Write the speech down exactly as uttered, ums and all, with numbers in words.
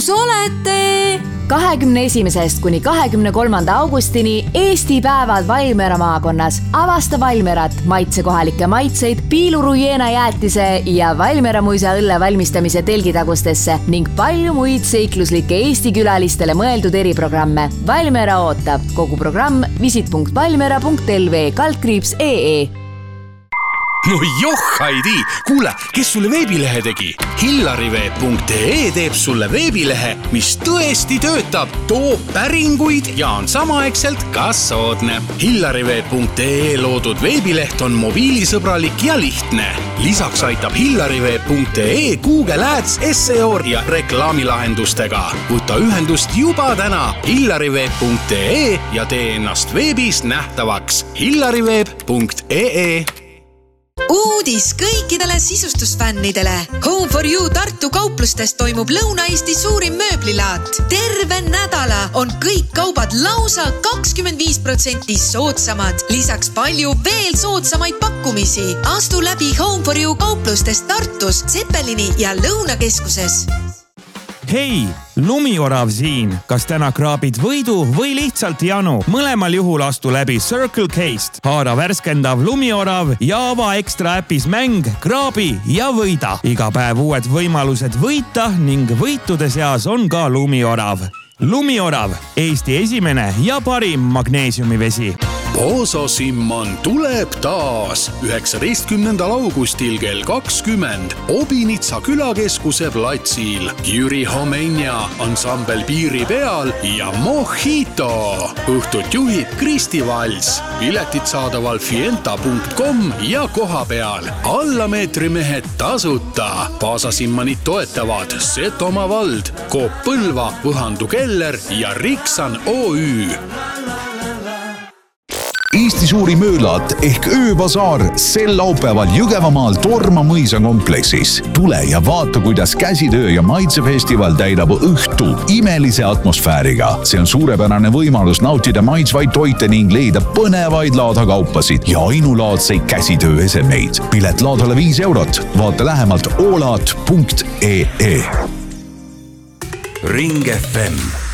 kus olete? kahekümne esimesest kuni kahekümne kolmanda augustini Eesti päevad Valmiera maakonnas. Avasta Valmierat, maitse kohalikke maitseid, piilurujeena jäätise ja Valmiera muisa õlle valmistamise telgitagustesse ning palju muid seikluslikke Eesti külalistele mõeldud eriprogramme. Valmiera ootab. Kogu programm visit punkt valmiera punkt l v kaldkriips punkt e e. No joh, Heidi! Kuule, kes sulle veebilehe tegi? hillariveeb punkt e teeb sulle veebilehe, mis tõesti töötab, toob päringuid ja on samaaegselt ka soodne. hillariveeb punkt e loodud veebileht on mobiilisõbralik ja lihtne. Lisaks aitab hillariveeb punkt e Google Ads, S E O ja reklaamilahendustega. Võta ühendust juba täna hillariveeb punkt e ja tee ennast veebis nähtavaks. hillariveeb punkt e Uudis kõikidele sisustusfännidele. Home for You Tartu kauplustes toimub Lõuna-Eesti suurim mööblilaat. Terve nädala on kõik kaubad lausa kakskümmend viis protsenti soodsamad. Lisaks palju veel soodsamaid pakkumisi. Astu läbi Home for You kauplustes Tartus, Seppelini ja Lõunakeskuses. Hei, lumiorav siin. Kas täna kraabid võidu või lihtsalt janu? Mõlemal juhul astu läbi Circle K'st. Haara värskendav lumiorav ja ava ekstra äpis mäng, kraabi ja võida. Iga päev uued võimalused võita ning võitude seas on ka lumiorav. Lumiorav, Eesti esimene ja parim magneesiumivesi. Poososimman tuleb taas üheksateistkümnendal augustil kell kakskümmend Obinitsa külakeskuse platsil. Jüri Homenja, ansambel Piiri peal ja Mojito. Õhtut juhib Kristi Vals. Piletid saadaval fienta punkt com ja koha peal. Allameetrimehed tasuta. Paasasimmanit toetavad Setomaa vald, Coop Põlva, Võhandu Keller ja Riksan O Ü. Eesti suuri möölaat ehk ööbasaar sel laupäeval Jõgevamaal Torma mõisa kompleksis. Tule ja vaata, kuidas käsitöö ja maitsefestival täidab õhtu imelise atmosfääriga. See on suurepärane võimalus nautida maitsvaid toite ning leida põnevaid laadakaupasid ja ainulaadseid käsitöö esemeid. Pilet laadale viis eurot. Vaata lähemalt olaat punkt e e. Ring F M